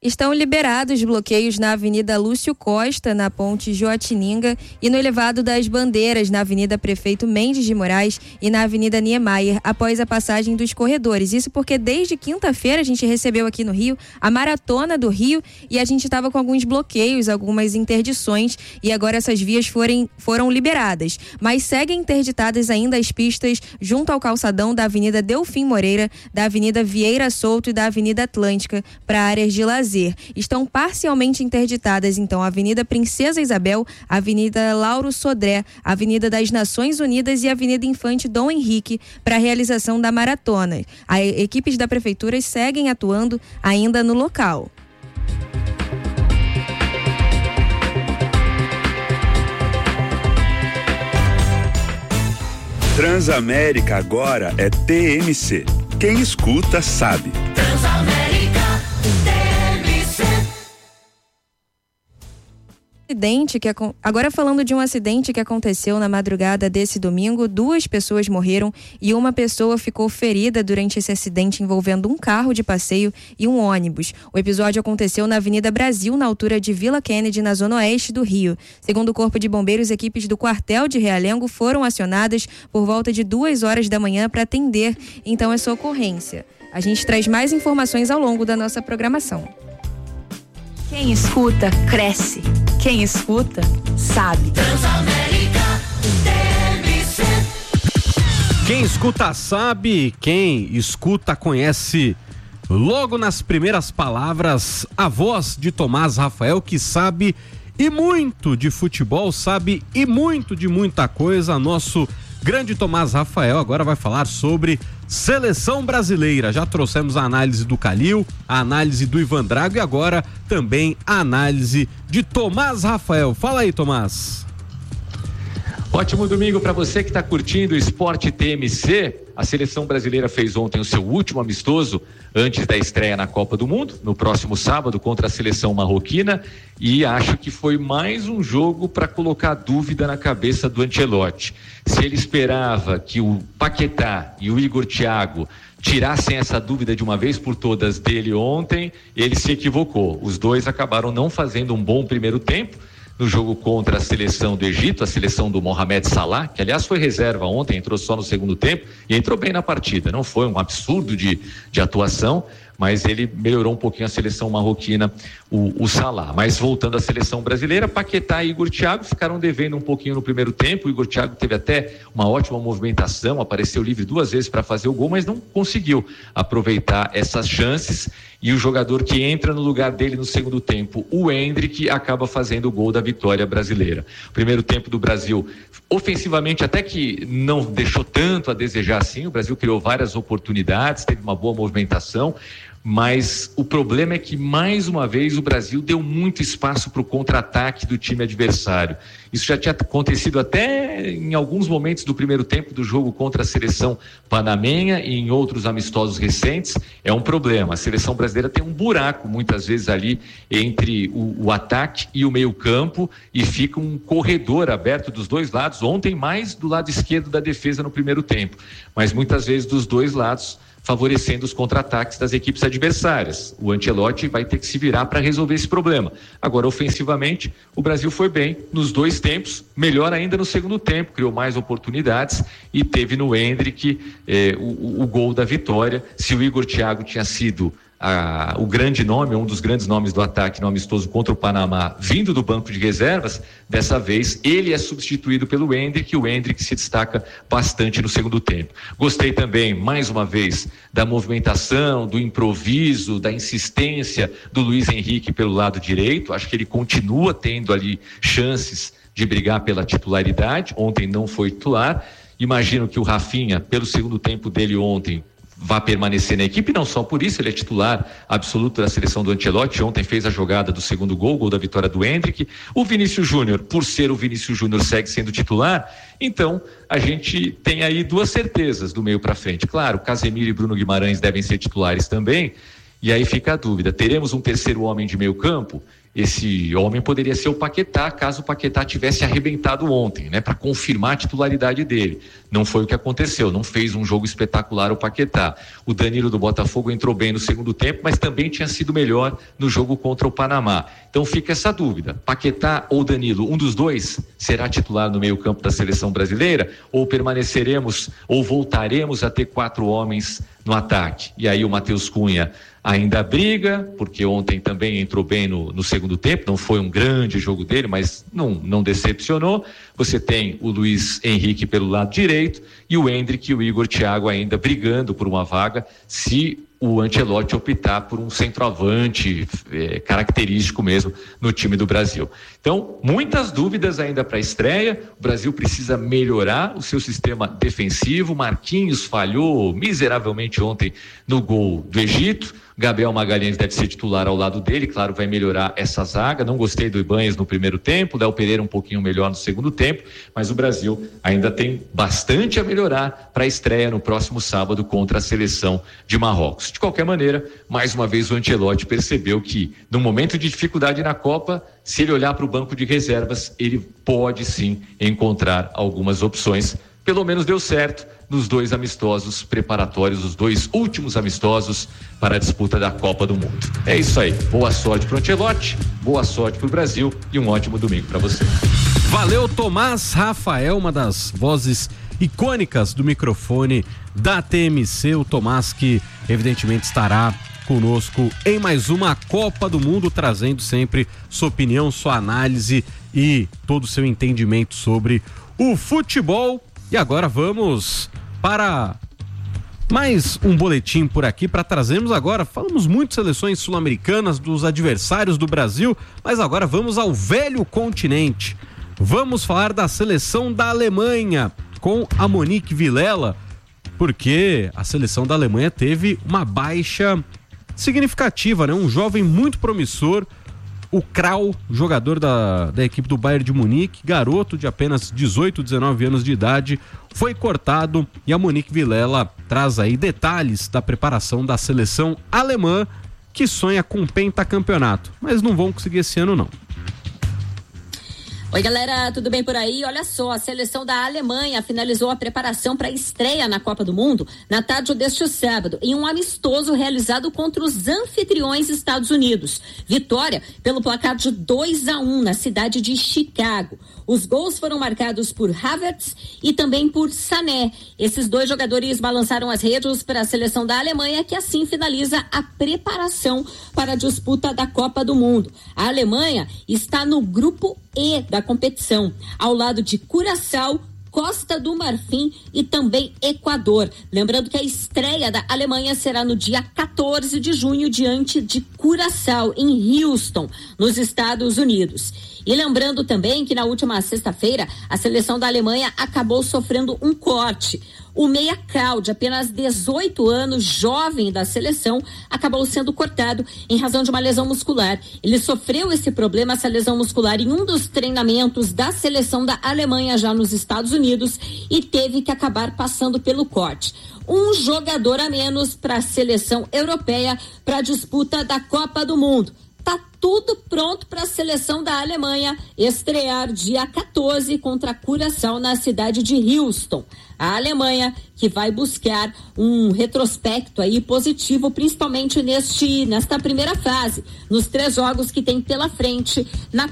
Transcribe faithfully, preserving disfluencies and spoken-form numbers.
Estão liberados bloqueios na Avenida Lúcio Costa, na Ponte Joatininga e no Elevado das Bandeiras, na Avenida Prefeito Mendes de Moraes e na Avenida Niemeyer, após a passagem dos corredores. Isso porque desde quinta-feira a gente recebeu aqui no Rio a Maratona do Rio e a gente estava com alguns bloqueios, algumas interdições e agora essas vias forem, foram liberadas. Mas seguem interditadas ainda as pistas junto ao calçadão da Avenida Delfim Moreira, da Avenida Vieira Souto e da Avenida Atlântica para áreas de lazer. Estão parcialmente interditadas, então, a Avenida Princesa Isabel, a Avenida Lauro Sodré, a Avenida das Nações Unidas e a Avenida Infante Dom Henrique para a realização da maratona. As equipes da Prefeitura seguem atuando ainda no local. Transamérica agora é T M C. Quem escuta sabe. Transamérica T M C. Acidente que, agora falando de um acidente que aconteceu na madrugada desse domingo, duas pessoas morreram e uma pessoa ficou ferida durante esse acidente envolvendo um carro de passeio e um ônibus. O episódio aconteceu na Avenida Brasil, na altura de Vila Kennedy, na zona oeste do Rio. Segundo o Corpo de Bombeiros, equipes do quartel de Realengo foram acionadas por volta de duas horas da manhã para atender então essa ocorrência. A gente traz mais informações ao longo da nossa programação. Quem escuta, cresce. Quem escuta, sabe. Transamérica T M C. Quem escuta, sabe. Quem escuta, conhece. Logo nas primeiras palavras, a voz de Tomás Rafael, que sabe e muito de futebol, sabe e muito de muita coisa. Nosso grande Tomás Rafael agora vai falar sobre seleção brasileira. Já trouxemos a análise do Calil, a análise do Ivan Drago e agora também a análise de Tomás Rafael. Fala aí, Tomás. Ótimo domingo para você que está curtindo o Esporte T M C. A seleção brasileira fez ontem o seu último amistoso antes da estreia na Copa do Mundo, no próximo sábado contra a seleção marroquina, e acho que foi mais um jogo para colocar dúvida na cabeça do Ancelotti. Se ele esperava que o Paquetá e o Igor Thiago tirassem essa dúvida de uma vez por todas dele ontem, ele se equivocou. Os dois acabaram não fazendo um bom primeiro tempo no jogo contra a seleção do Egito, a seleção do Mohamed Salah, que aliás foi reserva ontem, entrou só no segundo tempo e entrou bem na partida. Não foi um absurdo de, de atuação, mas ele melhorou um pouquinho a seleção marroquina, o, o Salah. Mas voltando à seleção brasileira, Paquetá e Igor Thiago ficaram devendo um pouquinho no primeiro tempo. O Igor Thiago teve até uma ótima movimentação, apareceu livre duas vezes para fazer o gol, mas não conseguiu aproveitar essas chances. E o jogador que entra no lugar dele no segundo tempo, o Endrick, acaba fazendo o gol da vitória brasileira. O primeiro tempo do Brasil, ofensivamente, até que não deixou tanto a desejar assim. O Brasil criou várias oportunidades, teve uma boa movimentação, mas o problema é que, mais uma vez, o Brasil deu muito espaço para o contra-ataque do time adversário. Isso já tinha acontecido até em alguns momentos do primeiro tempo do jogo contra a seleção panamenha e em outros amistosos recentes. É um problema. A seleção brasileira tem um buraco, muitas vezes, ali entre o, o ataque e o meio-campo, e fica um corredor aberto dos dois lados. Ontem, mais do lado esquerdo da defesa no primeiro tempo, mas muitas vezes dos dois lados, favorecendo os contra-ataques das equipes adversárias. O Ancelotti vai ter que se virar para resolver esse problema. Agora, ofensivamente, o Brasil foi bem nos dois tempos, melhor ainda no segundo tempo, criou mais oportunidades e teve no Endrick eh, o, o gol da vitória. Se o Igor Thiago tinha sido A, o grande nome, um dos grandes nomes do ataque no amistoso contra o Panamá, vindo do banco de reservas, dessa vez ele é substituído pelo Endrick, e o Endrick se destaca bastante no segundo tempo. Gostei também, mais uma vez, da movimentação, do improviso, da insistência do Luiz Henrique pelo lado direito. Acho que ele continua tendo ali chances de brigar pela titularidade. Ontem não foi titular. Imagino que o Rafinha, pelo segundo tempo dele ontem, vai permanecer na equipe, não só por isso, ele é titular absoluto da seleção do Ancelotti. Ontem fez a jogada do segundo gol, gol da vitória do Endrick. O Vinícius Júnior, por ser o Vinícius Júnior, segue sendo titular. Então, a gente tem aí duas certezas do meio para frente. Claro, Casemiro e Bruno Guimarães devem ser titulares também, e aí fica a dúvida: teremos um terceiro homem de meio campo? esse homem poderia ser o Paquetá, caso o Paquetá tivesse arrebentado ontem, né, para confirmar a titularidade dele. Não foi o que aconteceu, não fez um jogo espetacular o Paquetá. O Danilo do Botafogo entrou bem no segundo tempo, mas também tinha sido melhor no jogo contra o Panamá. Então fica essa dúvida, Paquetá ou Danilo, um dos dois será titular no meio-campo da seleção brasileira, ou permaneceremos ou voltaremos a ter quatro homens no ataque? E aí o Matheus Cunha ainda briga, porque ontem também entrou bem no, no segundo tempo, não foi um grande jogo dele, mas não, não decepcionou. Você tem o Luiz Henrique pelo lado direito e o Endrick e o Igor Thiago ainda brigando por uma vaga, se o Ancelotti optar por um centroavante é, característico mesmo no time do Brasil. Então, muitas dúvidas ainda para a estreia. O Brasil precisa melhorar o seu sistema defensivo. Marquinhos falhou miseravelmente ontem no gol do Egito. Gabriel Magalhães deve ser titular ao lado dele, claro, vai melhorar essa zaga. Não gostei do Ibanez no primeiro tempo, Léo Pereira um pouquinho melhor no segundo tempo, mas o Brasil ainda tem bastante a melhorar para a estreia no próximo sábado contra a seleção de Marrocos. De qualquer maneira, mais uma vez o Ancelotti percebeu que no momento de dificuldade na Copa, se ele olhar para o banco de reservas, ele pode sim encontrar algumas opções. Pelo menos deu certo nos dois amistosos preparatórios, os dois últimos amistosos para a disputa da Copa do Mundo. É isso aí. Boa sorte para o Ancelotti, boa sorte para o Brasil e um ótimo domingo para você. Valeu, Tomás Rafael, uma das vozes icônicas do microfone da T M C. O Tomás que evidentemente estará conosco em mais uma Copa do Mundo, trazendo sempre sua opinião, sua análise e todo o seu entendimento sobre o futebol. E agora vamos para mais um boletim por aqui para trazermos agora, falamos muito de seleções sul-americanas, dos adversários do Brasil, mas agora vamos ao velho continente. Vamos falar da seleção da Alemanha com a Monique Vilela, porque a seleção da Alemanha teve uma baixa significativa, né? Um jovem muito promissor, o Krau, jogador da, da equipe do Bayern de Munique, garoto de apenas dezoito, dezenove anos de idade, foi cortado, e a Monique Vilela traz aí detalhes da preparação da seleção alemã, que sonha com um pentacampeonato, mas não vão conseguir esse ano não. Oi galera, tudo bem por aí? Olha só, a seleção da Alemanha finalizou a preparação para a estreia na Copa do Mundo na tarde deste sábado, em um amistoso realizado contra os anfitriões Estados Unidos. Vitória pelo placar de dois a um na cidade de Chicago. Os gols foram marcados por Havertz e também por Sané. Esses dois jogadores balançaram as redes para a seleção da Alemanha, que assim finaliza a preparação para a disputa da Copa do Mundo. A Alemanha está no grupo E da competição, ao lado de Curaçao, Costa do Marfim e também Equador. Lembrando que a estreia da Alemanha será no dia quatorze de junho diante de Curaçao, em Houston, nos Estados Unidos. E lembrando também que na última sexta-feira a seleção da Alemanha acabou sofrendo um corte. O meia Krau, de apenas dezoito anos, jovem da seleção, acabou sendo cortado em razão de uma lesão muscular. Ele sofreu esse problema, essa lesão muscular, em um dos treinamentos da seleção da Alemanha já nos Estados Unidos, e teve que acabar passando pelo corte. Um jogador a menos para a seleção europeia para a disputa da Copa do Mundo. Tá tudo pronto para a seleção da Alemanha estrear dia quatorze contra Curaçao na cidade de Houston. A Alemanha que vai buscar um retrospecto aí positivo, principalmente neste, nesta primeira fase, nos três jogos que tem pela frente na